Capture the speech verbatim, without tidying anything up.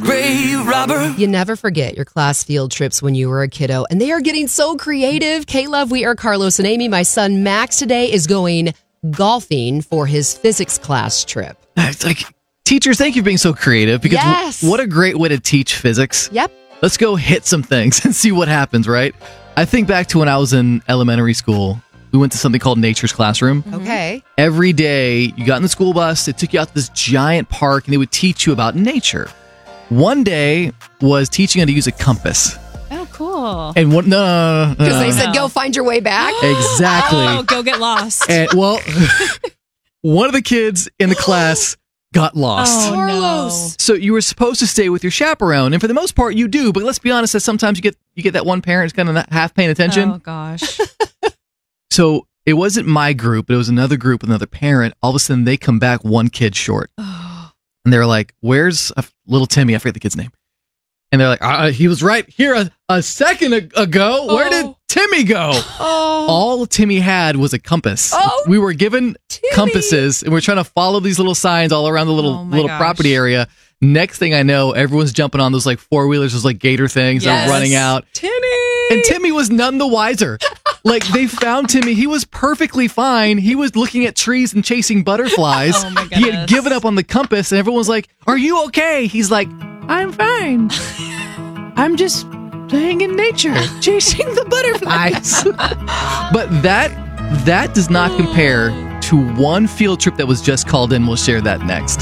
grave robber. You never forget your class field trips when you were a kiddo, and they are getting so creative. K-Love, we are Carlos and Amy. My son Max today is going golfing for his physics class trip. It's like, teachers, thank you for being so creative, because Yes. w- what a great way to teach physics. Yep. Let's go hit some things and see what happens, right? I think back to when I was in elementary school. We went to something called Nature's Classroom. Okay. Every day, you got in the school bus, it took you out to this giant park, and they would teach you about nature. One day was teaching how to use a compass. Oh, cool. And one, no, no, no, no, Because no, they no. said, go find your way back. Exactly. Oh, go get lost. And, well, one of the kids in the class got lost. Oh, Carlos. no. So you were supposed to stay with your chaperone, and for the most part, you do. But let's be honest, that sometimes you get you get that one parent who's kind of not half paying attention. Oh, gosh. So it wasn't my group, but it was another group with another parent. All of a sudden, they come back one kid short, and they're like, "Where's a little Timmy?" I forget the kid's name. And they're like, uh, "He was right here a, a second ag- ago. Where did Timmy go?" Oh. All Timmy had was a compass. Oh, we were given Timmy. compasses, and we're trying to follow these little signs all around the little Oh my little gosh. property area. Next thing I know, everyone's jumping on those like four wheelers, those like gator things. Yes. They're running out, Timmy. and Timmy was none the wiser. Like, they found Timmy. He was perfectly fine. He was looking at trees and chasing butterflies. Oh my He had goodness. given up on the compass, and everyone was like, "Are you okay?" He's like, "I'm fine. I'm just playing in nature, chasing the butterflies." But that that does not compare to one field trip that was just called in. We'll share that next.